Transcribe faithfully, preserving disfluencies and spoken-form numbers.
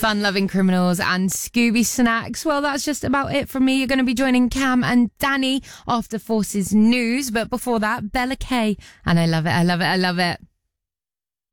Fun-loving criminals and Scooby Snacks. Well, that's just about it from me. You're going to be joining Cam and Danny after Forces News. But before that, Bella K. And I love it, I love it, I love it.